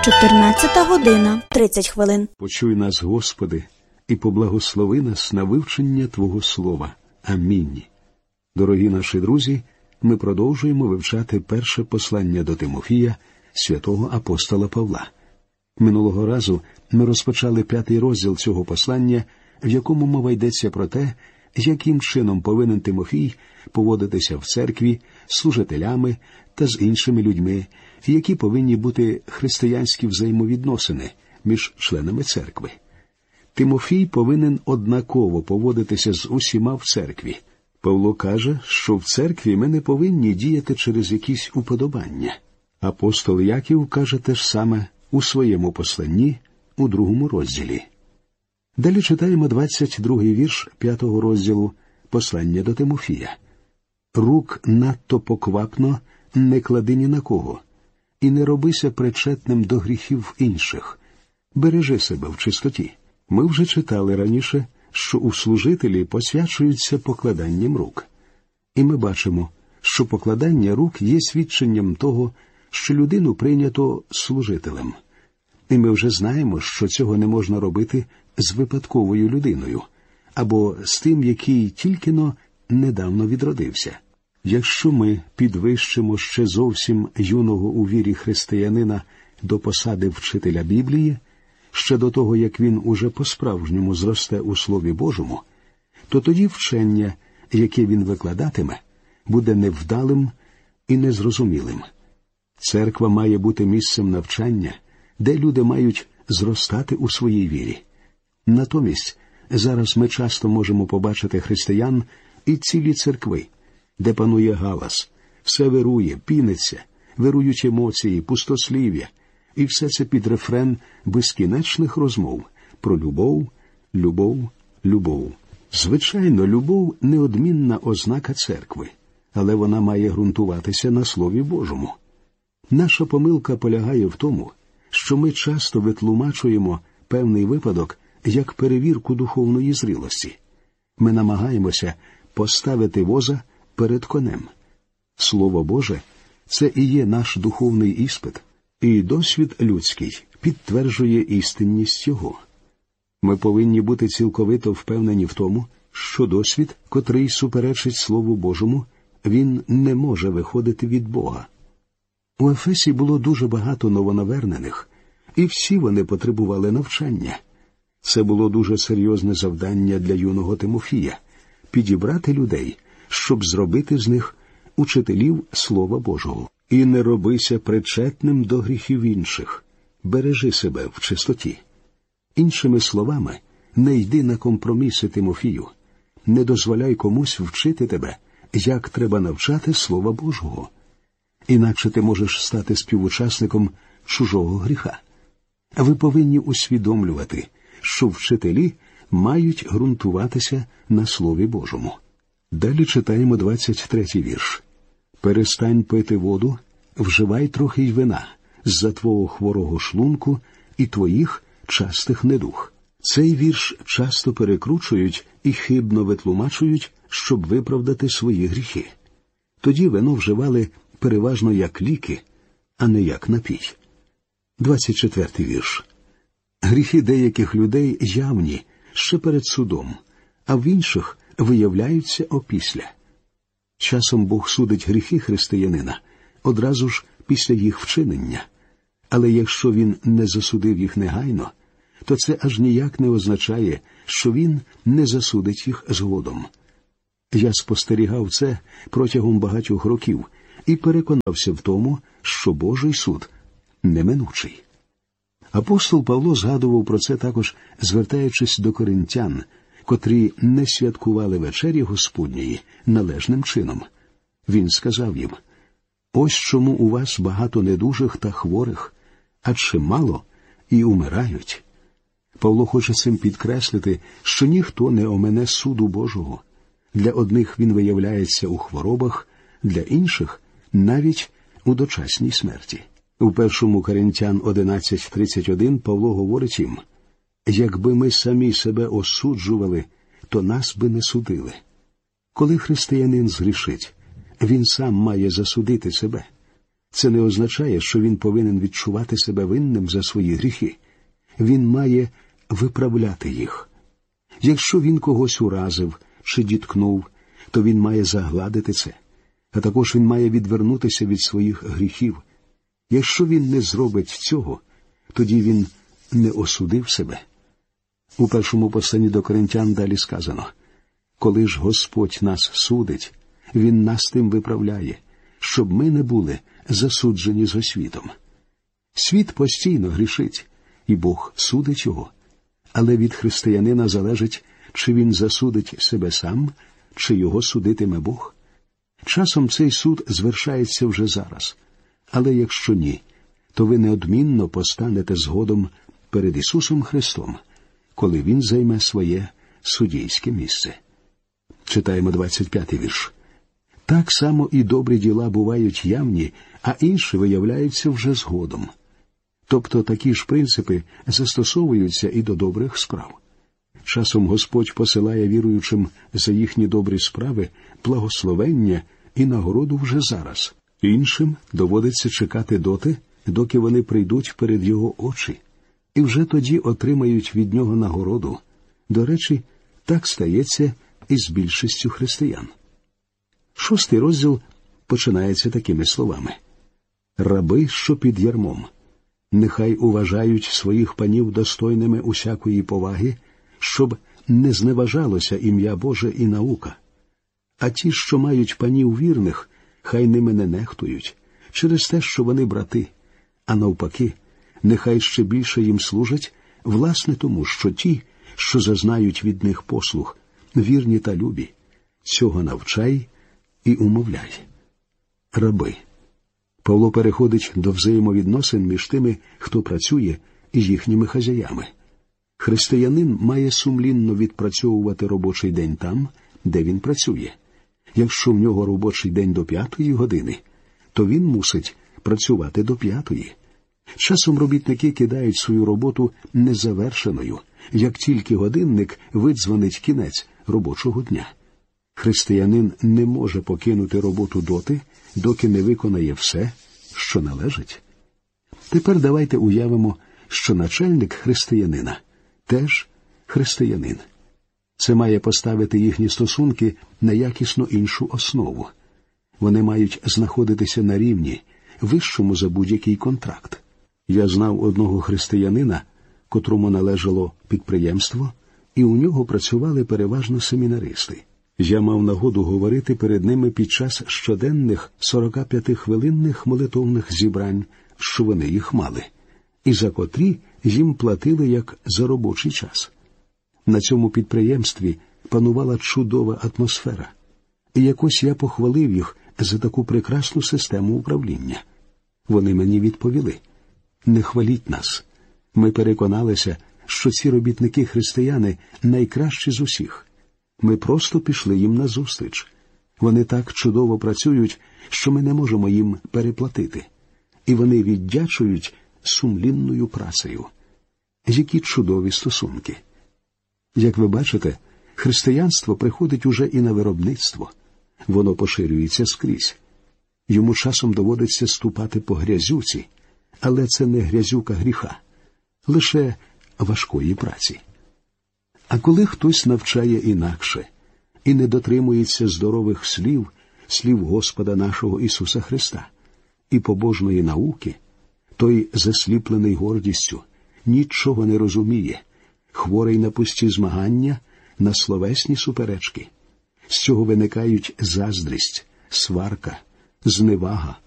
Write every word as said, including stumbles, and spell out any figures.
чотирнадцята година, тридцять хвилин. Почуй нас, Господи, і поблагослови нас на вивчення Твого Слова. Амінь. Дорогі наші друзі, ми продовжуємо вивчати перше послання до Тимофія святого апостола Павла. Минулого разу ми розпочали п'ятий розділ цього послання, в якому мова йдеться про те, яким чином повинен Тимофій поводитися в церкві з служителями та з іншими людьми, які повинні бути християнські взаємовідносини між членами церкви. Тимофій повинен однаково поводитися з усіма в церкві. Павло каже, що в церкві ми не повинні діяти через якісь уподобання. Апостол Яків каже те ж саме у своєму посланні у другому розділі. Далі читаємо двадцять другий вірш п'ятого розділу послання до Тимофія. «Рук надто поквапно не клади ні на кого, і не робися причетним до гріхів інших. Бережи себе в чистоті». Ми вже читали раніше, що у служителі посвячуються покладанням рук. І ми бачимо, що покладання рук є свідченням того, що людину прийнято служителем. І ми вже знаємо, що цього не можна робити з випадковою людиною, або з тим, який тільки-но недавно відродився. Якщо ми підвищимо ще зовсім юного у вірі християнина до посади вчителя Біблії, ще до того, як він уже по-справжньому зросте у Слові Божому, то тоді вчення, яке він викладатиме, буде невдалим і незрозумілим. Церква має бути місцем навчання, де люди мають зростати у своїй вірі. Натомість, зараз ми часто можемо побачити християн і цілі церкви, де панує галас, все вирує, піниться, вирують емоції, пустослів'я, і все це під рефрен безкінечних розмов про любов, любов, любов. Звичайно, любов – неодмінна ознака церкви, але вона має ґрунтуватися на Слові Божому. Наша помилка полягає в тому, що ми часто витлумачуємо певний випадок як перевірку духовної зрілості. Ми намагаємося поставити воза перед конем. Слово Боже – це і є наш духовний іспит, і досвід людський підтверджує істинність його. Ми повинні бути цілковито впевнені в тому, що досвід, котрий суперечить Слову Божому, він не може виходити від Бога. У Ефесі було дуже багато новонавернених, і всі вони потребували навчання. Це було дуже серйозне завдання для юного Тимофія – підібрати людей, щоб зробити з них учителів Слова Божого. «І не робися причетним до гріхів інших, бережи себе в чистоті». Іншими словами, не йди на компроміси, Тимофію, не дозволяй комусь вчити тебе, як треба навчати Слова Божого. Інакше ти можеш стати співучасником чужого гріха. Ви повинні усвідомлювати, що вчителі мають ґрунтуватися на Слові Божому. Далі читаємо двадцять третій вірш. «Перестань пити воду, вживай трохи й вина з-за твого хворого шлунку і твоїх частих недуг». Цей вірш часто перекручують і хибно витлумачують, щоб виправдати свої гріхи. Тоді вино вживали переважно як ліки, а не як напій. двадцять четвертий вірш. «Гріхи деяких людей явні ще перед судом, а в інших виявляються опісля». Часом Бог судить гріхи християнина одразу ж після їх вчинення. Але якщо він не засудив їх негайно, то це аж ніяк не означає, що він не засудить їх згодом. Я спостерігав це протягом багатьох років і переконався в тому, що Божий суд неминучий. Апостол Павло згадував про це також, звертаючись до коринтян, котрі не святкували вечері Господньої належним чином. Він сказав їм: «Ось чому у вас багато недужих та хворих, а чимало і умирають». Павло хоче цим підкреслити, що ніхто не омине суду Божого. Для одних він виявляється у хворобах, для інших – навіть у дочасній смерті. У першому Коринтян одинадцять тридцять один Павло говорить їм: «Якби ми самі себе осуджували, то нас би не судили». Коли християнин згрішить, він сам має засудити себе. Це не означає, що він повинен відчувати себе винним за свої гріхи. Він має виправляти їх. Якщо він когось уразив чи діткнув, то він має загладити це. А також він має відвернутися від своїх гріхів. Якщо він не зробить цього, тоді він не осудив себе. У першому посланні до Коринтян далі сказано: «Коли ж Господь нас судить, Він нас тим виправляє, щоб ми не були засуджені зо світом». Світ постійно грішить, і Бог судить його. Але від християнина залежить, чи він засудить себе сам, чи його судитиме Бог. Часом цей суд звершається вже зараз. Але якщо ні, то ви неодмінно постанете згодом перед Ісусом Христом, коли Він займе своє суддійське місце. Читаємо двадцять п'ятий вірш. «Так само і добрі діла бувають явні, а інші виявляються вже згодом». Тобто такі ж принципи застосовуються і до добрих справ. Часом Господь посилає віруючим за їхні добрі справи благословення і нагороду вже зараз. Іншим доводиться чекати доти, доки вони прийдуть перед Його очі, і вже тоді отримають від Нього нагороду. До речі, так стається і з більшістю християн. Шостий розділ починається такими словами. «Раби, що під ярмом, нехай уважають своїх панів достойними усякої поваги, щоб не зневажалося ім'я Боже і наука. А ті, що мають панів вірних, хай ними не нехтують, через те, що вони брати, а навпаки, нехай ще більше їм служать, власне тому, що ті, що зазнають від них послуг, вірні та любі, цього навчай і умовляй». Раби. Павло переходить до взаємовідносин між тими, хто працює, і їхніми хазяями. Християнин має сумлінно відпрацьовувати робочий день там, де він працює. Якщо в нього робочий день до п'ятої години, то він мусить працювати до п'ятої. Часом робітники кидають свою роботу незавершеною, як тільки годинник видзвонить кінець робочого дня. Християнин не може покинути роботу доти, доки не виконає все, що належить. Тепер давайте уявимо, що начальник християнина теж християнин. Це має поставити їхні стосунки на якісно іншу основу. Вони мають знаходитися на рівні, вищому за будь-який контракт. Я знав одного християнина, котрому належало підприємство, і у нього працювали переважно семінаристи. Я мав нагоду говорити перед ними під час щоденних сорокап'ятихвилинних молитовних зібрань, що вони їх мали, і за котрі їм платили як за робочий час. На цьому підприємстві панувала чудова атмосфера, і якось я похвалив їх за таку прекрасну систему управління. Вони мені відповіли: «Не хваліть нас. Ми переконалися, що ці робітники-християни найкращі з усіх. Ми просто пішли їм назустріч. Вони так чудово працюють, що ми не можемо їм переплатити. І вони віддячують сумлінною працею». Які чудові стосунки! Як ви бачите, християнство приходить уже і на виробництво. Воно поширюється скрізь. Йому часом доводиться ступати по грязюці, але це не грязюка гріха, лише важкої праці. А коли хтось навчає інакше і не дотримується здорових слів, слів Господа нашого Ісуса Христа і побожної науки, той, засліплений гордістю, нічого не розуміє, хворий на пусті змагання, на словесні суперечки. З цього виникають заздрість, сварка, зневага,